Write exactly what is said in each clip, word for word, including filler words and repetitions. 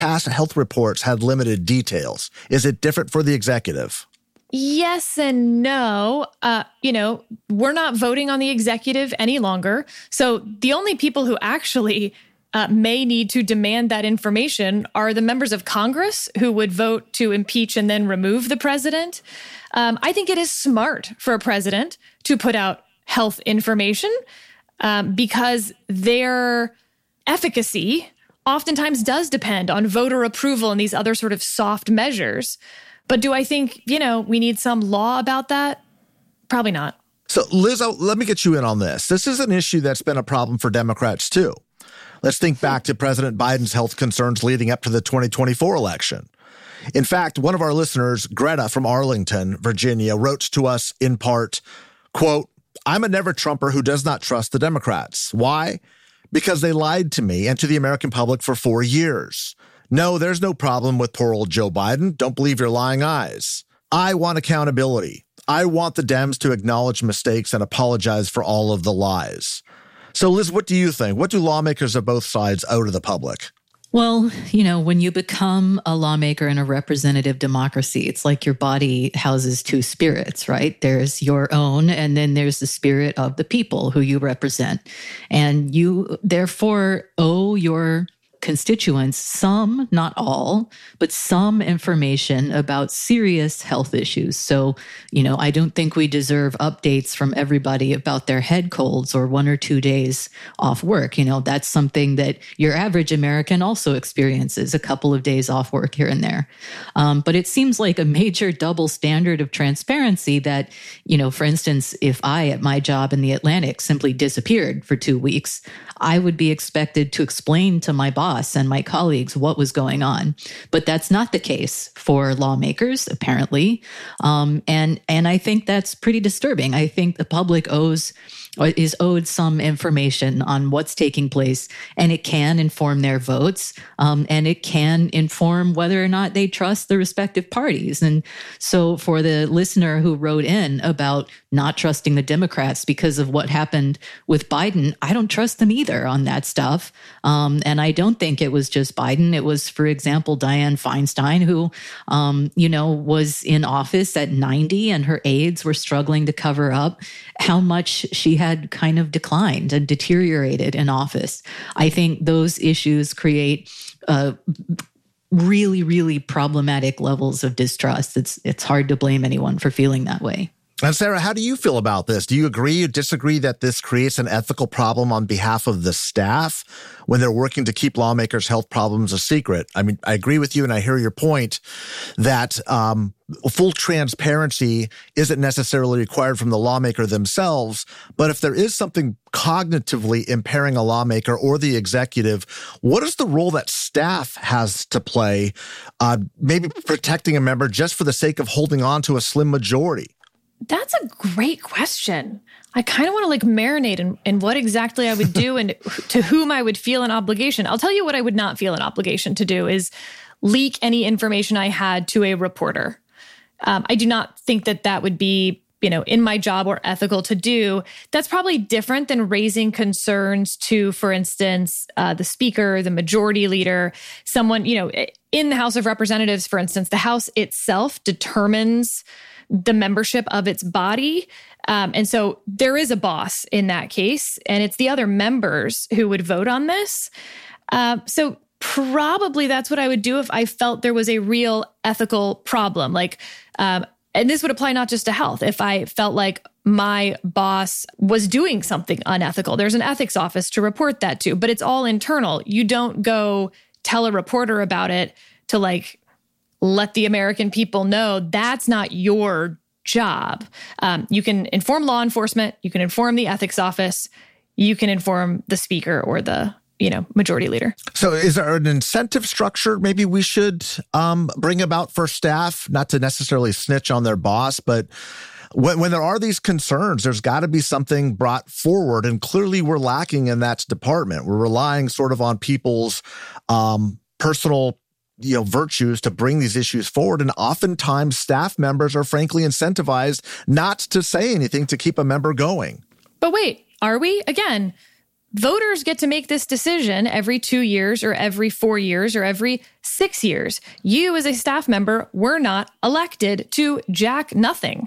past health reports had limited details. Is it different for the executive? Yes and no. Uh, you know, we're not voting on the executive any longer. So the only people who actually uh, may need to demand that information are the members of Congress who would vote to impeach and then remove the president. Um, I think it is smart for a president to put out health information um, because their efficacy oftentimes does depend on voter approval and these other sort of soft measures. But do I think, you know, we need some law about that? Probably not. So, Liz, let me get you in on this. This is an issue that's been a problem for Democrats, too. Let's think back to President Biden's health concerns leading up to the twenty twenty-four election. In fact, one of our listeners, Greta from Arlington, Virginia, wrote to us in part, quote, "I'm a never-Trumper who does not trust the Democrats. Why? Because they lied to me and to the American public for four years. No, there's no problem with poor old Joe Biden. Don't believe your lying eyes. I want accountability. I want the Dems to acknowledge mistakes and apologize for all of the lies." So, Liz, what do you think? What do lawmakers of both sides owe to the public? Well, you know, when you become a lawmaker in a representative democracy, it's like your body houses two spirits, right? There's your own, and then there's the spirit of the people who you represent. And you therefore owe your constituents some, not all, but some information about serious health issues. So, you know, I don't think we deserve updates from everybody about their head colds or one or two days off work. You know, that's something that your average American also experiences, a couple of days off work here and there. Um, but it seems like a major double standard of transparency that, you know, for instance, if I at my job in the Atlantic simply disappeared for two weeks, I would be expected to explain to my boss and my colleagues what was going on. But that's not the case for lawmakers, apparently. Um, and, and I think that's pretty disturbing. I think the public owes is owed some information on what's taking place, and it can inform their votes, um, and it can inform whether or not they trust the respective parties. And so for the listener who wrote in about not trusting the Democrats because of what happened with Biden, I don't trust them either on that stuff. Um, and I don't think it was just Biden. It was, for example, Dianne Feinstein, who, um, you know, was in office at ninety, and her aides were struggling to cover up how much she had kind of declined and deteriorated in office. I think those issues create uh, really, really problematic levels of distrust. It's it's hard to blame anyone for feeling that way. And Sarah, how do you feel about this? Do you agree or disagree that this creates an ethical problem on behalf of the staff when they're working to keep lawmakers' health problems a secret? I mean, I agree with you, and I hear your point that um, full transparency isn't necessarily required from the lawmaker themselves. But if there is something cognitively impairing a lawmaker or the executive, what is the role that staff has to play, uh, maybe protecting a member just for the sake of holding on to a slim majority? That's a great question. I kind of want to like marinate in, in what exactly I would do and to whom I would feel an obligation. I'll tell you what I would not feel an obligation to do is leak any information I had to a reporter. Um, I do not think that that would be, you know, in my job or ethical to do. That's probably different than raising concerns to, for instance, uh, the speaker, the majority leader, someone, you know, in the House of Representatives, for instance. The House itself determines the membership of its body. Um, and so there is a boss in that case, and it's the other members who would vote on this. Uh, so probably that's what I would do if I felt there was a real ethical problem. Like, um, and this would apply not just to health. If I felt like my boss was doing something unethical, there's an ethics office to report that to, but it's all internal. You don't go tell a reporter about it to like, let the American people know that's not your job. Um, you can inform law enforcement. You can inform the ethics office. You can inform the speaker or the, you know, majority leader. So is there an incentive structure maybe we should um, bring about for staff, not to necessarily snitch on their boss, but when, when there are these concerns, there's got to be something brought forward. And clearly we're lacking in that department. We're relying sort of on people's um, personal you know, virtues to bring these issues forward. And oftentimes staff members are frankly incentivized not to say anything to keep a member going. But wait, are we? Again, voters get to make this decision every two years or every four years or every six years. You as a staff member were not elected to jack nothing.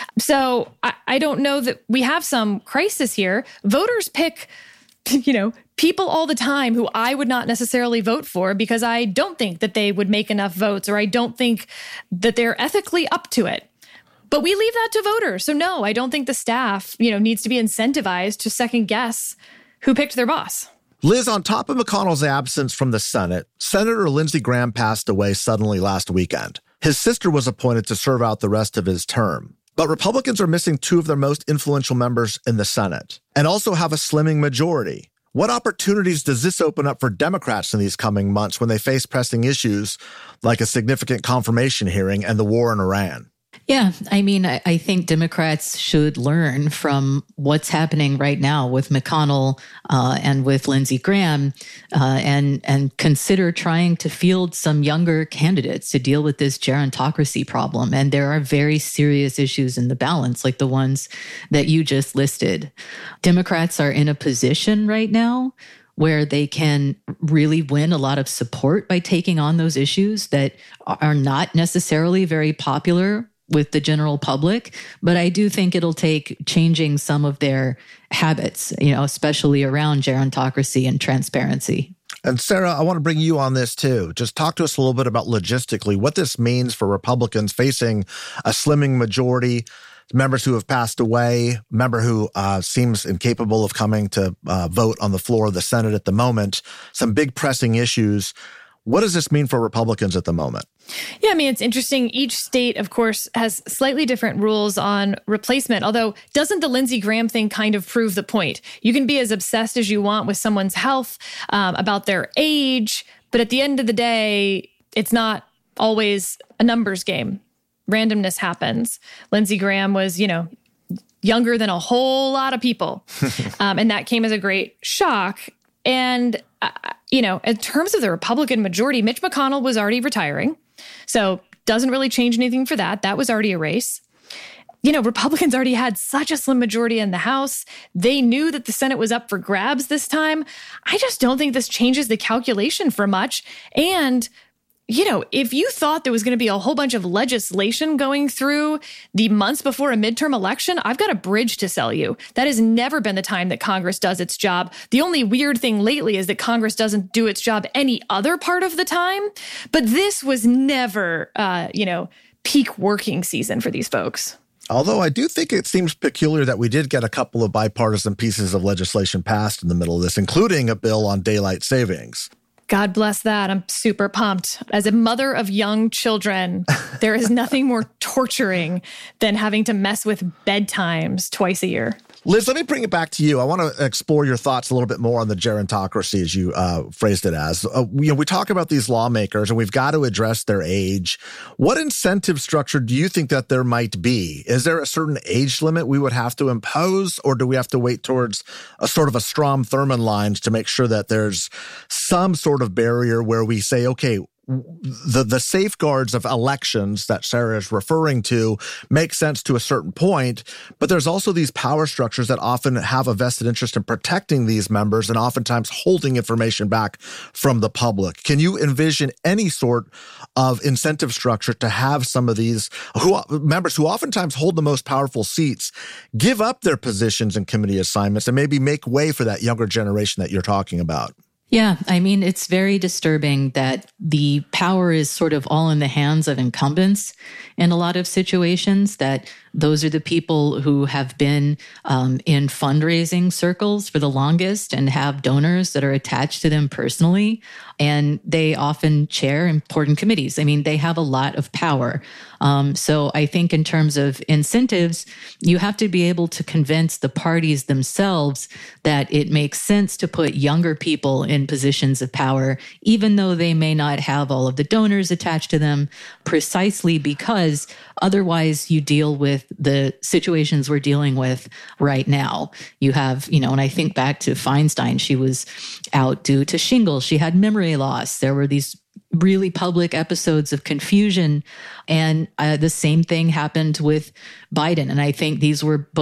So I, I don't know that we have some crisis here. Voters pick, you know, people all the time who I would not necessarily vote for because I don't think that they would make enough votes, or I don't think that they're ethically up to it. But we leave that to voters. So no, I don't think the staff, you know, needs to be incentivized to second guess who picked their boss. Liz, on top of McConnell's absence from the Senate, Senator Lindsey Graham passed away suddenly last weekend. His sister was appointed to serve out the rest of his term. But Republicans are missing two of their most influential members in the Senate and also have a slimming majority. What opportunities does this open up for Democrats in these coming months when they face pressing issues like a significant confirmation hearing and the war in Iran? Yeah, I mean, I, I think Democrats should learn from what's happening right now with McConnell uh, and with Lindsey Graham, uh, and and consider trying to field some younger candidates to deal with this gerontocracy problem. And there are very serious issues in the balance, like the ones that you just listed. Democrats are in a position right now where they can really win a lot of support by taking on those issues that are not necessarily very popular with the general public. But I do think it'll take changing some of their habits, you know, especially around gerontocracy and transparency. And Sarah, I want to bring you on this too. Just talk to us a little bit about logistically what this means for Republicans facing a slimming majority, members who have passed away, member who uh, seems incapable of coming to uh, vote on the floor of the Senate at the moment, some big pressing issues. What does this mean for Republicans at the moment? Yeah, I mean, it's interesting. Each state, of course, has slightly different rules on replacement, although doesn't the Lindsey Graham thing kind of prove the point? You can be as obsessed as you want with someone's health, um, about their age, but at the end of the day, it's not always a numbers game. Randomness happens. Lindsey Graham was, you know, younger than a whole lot of people, um, and that came as a great shock. And, uh, you know, in terms of the Republican majority, Mitch McConnell was already retiring. So doesn't really change anything for that. That was already a race. You know, Republicans already had such a slim majority in the House. They knew that the Senate was up for grabs this time. I just don't think this changes the calculation for much. And you know, if you thought there was going to be a whole bunch of legislation going through the months before a midterm election, I've got a bridge to sell you. That has never been the time that Congress does its job. The only weird thing lately is that Congress doesn't do its job any other part of the time. But this was never, uh, you know, peak working season for these folks. Although I do think it seems peculiar that we did get a couple of bipartisan pieces of legislation passed in the middle of this, including a bill on daylight savings. God bless that. I'm super pumped. As a mother of young children, there is nothing more torturing than having to mess with bedtimes twice a year. Liz, let me bring it back to you. I want to explore your thoughts a little bit more on the gerontocracy, as you uh, phrased it as. Uh, you know, we talk about these lawmakers, and we've got to address their age. What incentive structure do you think that there might be? Is there a certain age limit we would have to impose, or do we have to wait towards a sort of a Strom Thurmond lines to make sure that there's some sort of barrier where we say, okay, the the safeguards of elections that Sarah is referring to make sense to a certain point, but there's also these power structures that often have a vested interest in protecting these members and oftentimes holding information back from the public. Can you envision any sort of incentive structure to have some of these who members who oftentimes hold the most powerful seats give up their positions and committee assignments and maybe make way for that younger generation that you're talking about? Yeah, I mean, it's very disturbing that the power is sort of all in the hands of incumbents in a lot of situations, that those are the people who have been um, in fundraising circles for the longest and have donors that are attached to them personally. And they often chair important committees. I mean, they have a lot of power. Um, so I think in terms of incentives, you have to be able to convince the parties themselves that it makes sense to put younger people in positions of power, even though they may not have all of the donors attached to them, precisely because otherwise you deal with the situations we're dealing with right now. You have, you know, and I think back to Feinstein, she was out due to shingles. She had memory loss. There were these really public episodes of confusion. And uh, the same thing happened with Biden. And I think these were both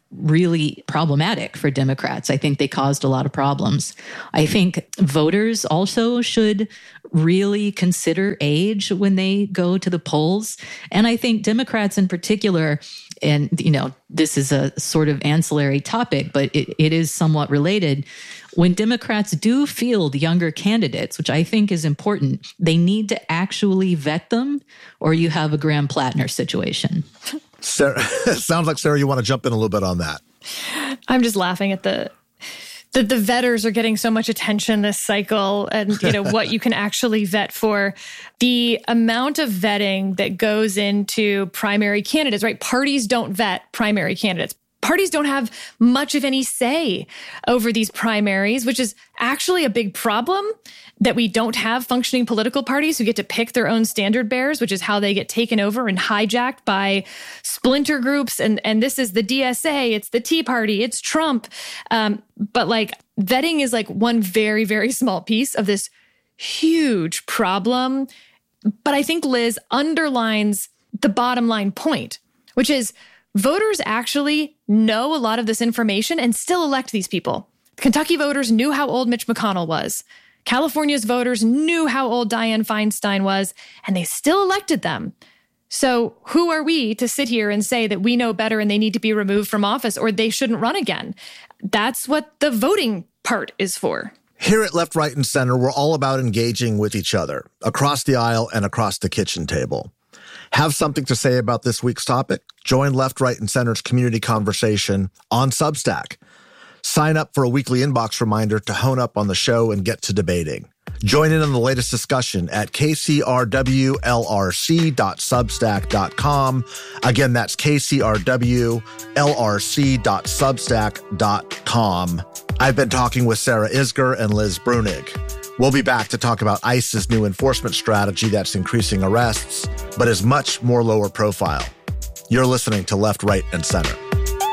really problematic for Democrats. I think they caused a lot of problems. I think voters also should really consider age when they go to the polls. And I think Democrats in particular, and, you know, this is a sort of ancillary topic, but it, it is somewhat related. When Democrats do field younger candidates, which I think is important, they need to actually vet them, or you have a Graham Plattner situation. Sarah, it sounds like, Sarah, you want to jump in a little bit on that. I'm just laughing at the the, the vetters are getting so much attention this cycle, and you know what you can actually vet for. The amount of vetting that goes into primary candidates, right? Parties don't vet primary candidates. Parties don't have much of any say over these primaries, which is actually a big problem, that we don't have functioning political parties who get to pick their own standard bearers, which is how they get taken over and hijacked by splinter groups. And, and this is the D S A, it's the Tea Party, it's Trump. Um, but like vetting is like one very, very small piece of this huge problem. But I think Liz underlines the bottom line point, which is voters actually know a lot of this information and still elect these people. Kentucky voters knew how old Mitch McConnell was. California's voters knew how old Dianne Feinstein was, and they still elected them. So who are we to sit here and say that we know better and they need to be removed from office or they shouldn't run again? That's what the voting part is for. Here at Left, Right, and Center, we're all about engaging with each other across the aisle and across the kitchen table. Have something to say about this week's topic? Join Left, Right, and Center's community conversation on Substack. Sign up for a weekly inbox reminder to hone up on the show and get to debating. Join in on the latest discussion at k c r w l r c dot substack dot com. Again, that's k c r w l r c dot substack dot com. I've been talking with Sarah Isgur and Liz Bruenig. We'll be back to talk about ICE's new enforcement strategy that's increasing arrests, but is much more lower profile. You're listening to Left, Right, and Center.